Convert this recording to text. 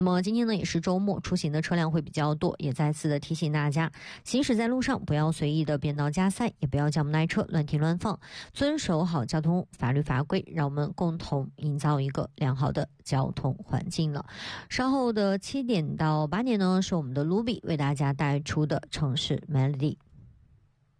那么今天呢也是周末，出行的车辆会比较多，也再次的提醒大家，行驶在路上不要随意的变道加塞，也不要将耐车乱停乱放，遵守好交通法律法规，让我们共同营造一个良好的交通环境了。稍后的7点到8点呢，是我们的 Luby 为大家带出的城市 Melody。